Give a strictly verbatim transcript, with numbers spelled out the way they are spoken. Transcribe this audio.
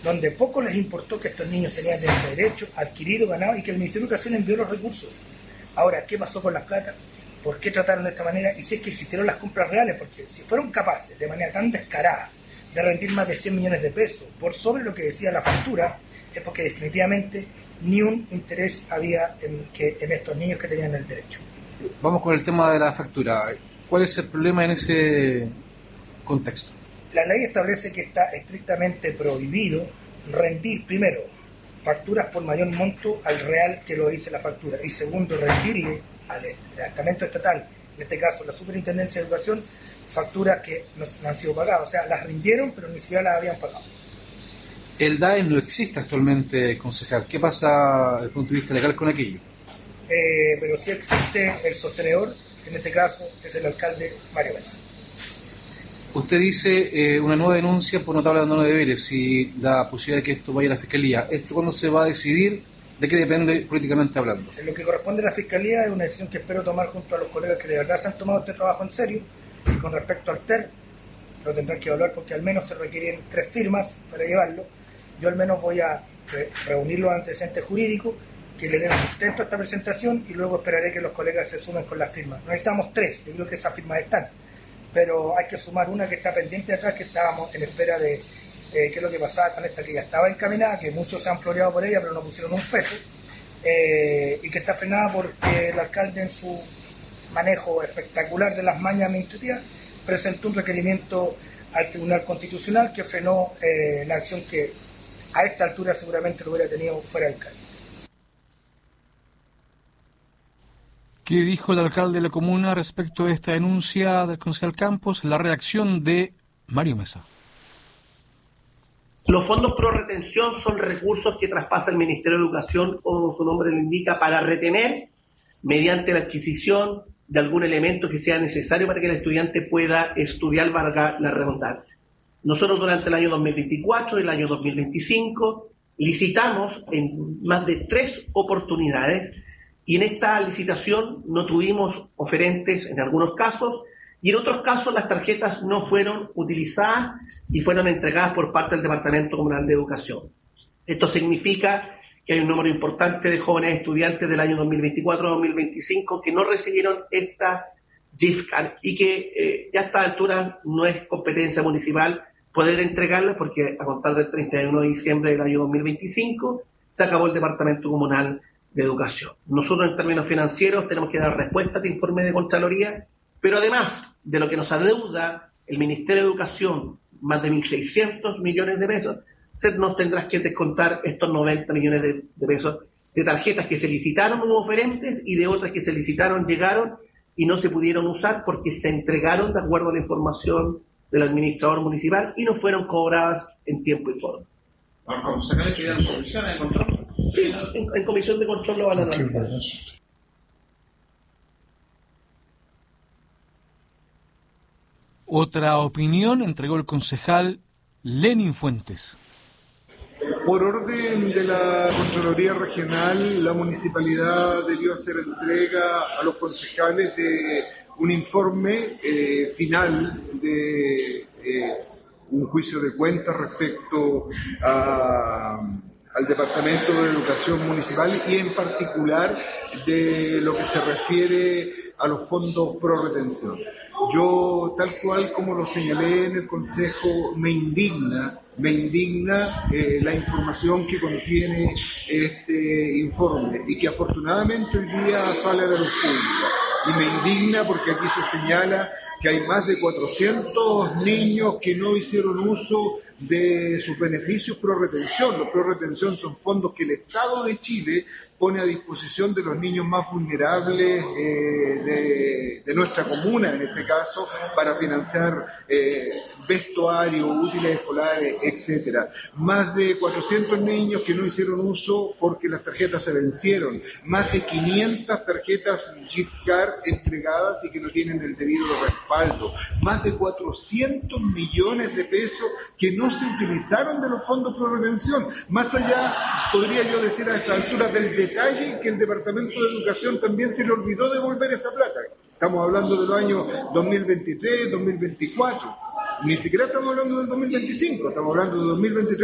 donde poco les importó que estos niños tenían derecho adquirido, ganado, y que el Ministerio de Educación envió los recursos. Ahora, ¿qué pasó con las plata? ¿Por qué trataron de esta manera? Y si es que existieron las compras reales, porque si fueron capaces de manera tan descarada de rendir más de cien millones de pesos por sobre lo que decía la factura, es porque definitivamente ni un interés había en, que, en estos niños que tenían el derecho. Vamos con el tema de la factura. ¿Cuál es el problema en ese contexto? La ley establece que está estrictamente prohibido rendir, primero, facturas por mayor monto al real que lo dice la factura, y segundo, rendirle al estamento estatal, en este caso la Superintendencia de Educación, facturas que no, no han sido pagadas, o sea, las rindieron pero ni siquiera las habían pagado. El D A E no existe actualmente, concejal. ¿Qué pasa desde el punto de vista legal con aquello? Eh, pero sí existe el sostenedor, que en este caso es el alcalde Mario Mesa. Usted dice eh, una nueva denuncia por notable abandono de deberes y la posibilidad de que esto vaya a la Fiscalía. ¿Esto cuándo se va a decidir? ¿De qué depende políticamente hablando? En lo que corresponde a la Fiscalía es una decisión que espero tomar junto a los colegas que de verdad se han tomado este trabajo en serio. Y con respecto al T E R, lo tendrán que evaluar porque al menos se requieren tres firmas para llevarlo. Yo al menos voy a re reunir los antecedentes jurídicos que le den sustento a esta presentación y luego esperaré que los colegas se sumen con las firmas. No necesitamos tres, yo creo que esas firmas están, pero hay que sumar una que está pendiente de atrás, que estábamos en espera de eh, qué es lo que pasaba con esta que ya estaba encaminada, que muchos se han floreado por ella pero no pusieron un peso, eh, y que está frenada porque el alcalde en su manejo espectacular de las mañas administrativas presentó un requerimiento al Tribunal Constitucional que frenó eh, la acción que a esta altura seguramente lo hubiera tenido fuera del alcalde. ¿Qué dijo el alcalde de la comuna respecto a esta denuncia del concejal Campos? La reacción de Mario Mesa. Los fondos pro retención son recursos que traspasa el Ministerio de Educación, como su nombre lo indica, para retener mediante la adquisición de algún elemento que sea necesario para que el estudiante pueda estudiar, valga la redundancia. Nosotros durante el año dos mil veinticuatro y el año dos mil veinticinco licitamos en más de tres oportunidades y en esta licitación no tuvimos oferentes en algunos casos y en otros casos las tarjetas no fueron utilizadas y fueron entregadas por parte del Departamento Comunal de Educación. Esto significa que hay un número importante de jóvenes estudiantes del año dos mil veinticuatro a dos mil veinticinco que no recibieron esta gift card y que eh, ya a esta altura no es competencia municipal poder entregarlas porque a contar del treinta y uno de diciembre del año dos mil veinticinco se acabó el Departamento Comunal de Educación. Nosotros en términos financieros tenemos que dar respuesta a este informe de Contraloría, pero además de lo que nos adeuda el Ministerio de Educación, más de mil seiscientos millones de pesos, se nos tendrá que descontar estos noventa millones de, de pesos de tarjetas que se licitaron como oferentes y de otras que se licitaron, llegaron y no se pudieron usar porque se entregaron de acuerdo a la información del administrador municipal y no fueron cobradas en tiempo y forma. ¿Vamos a sacar que en comisión de control? Sí, en, en comisión de control lo van a analizar. Otra opinión entregó el concejal Lenin Fuentes. Por orden de la Contraloría Regional, la municipalidad debió hacer entrega a los concejales de un informe eh, final de eh, un juicio de cuentas respecto a, al Departamento de Educación Municipal y en particular de lo que se refiere a los fondos pro retención. Yo, tal cual como lo señalé en el Consejo, me indigna, me indigna eh, la información que contiene este informe y que afortunadamente hoy día sale a la luz pública. Y me indigna porque aquí se señala que hay más de cuatrocientos niños que no hicieron uso de sus beneficios pro retención. Los pro retención son fondos que el Estado de Chile pone a disposición de los niños más vulnerables eh, de, de nuestra comuna, en este caso, para financiar eh, vestuario, útiles escolares, etcétera. Más de cuatrocientos niños que no hicieron uso porque las tarjetas se vencieron. Más de quinientas tarjetas gift card entregadas y que no tienen el debido respaldo. Más de cuatrocientos millones de pesos que no se utilizaron de los fondos pro retención. Más allá, podría yo decir a esta altura del detalle que el Departamento de Educación también se le olvidó devolver esa plata. Estamos hablando de los años dos mil veintitrés, dos mil veinticuatro. Ni siquiera estamos hablando del dos mil veinticinco, estamos hablando de dos mil veintitrés.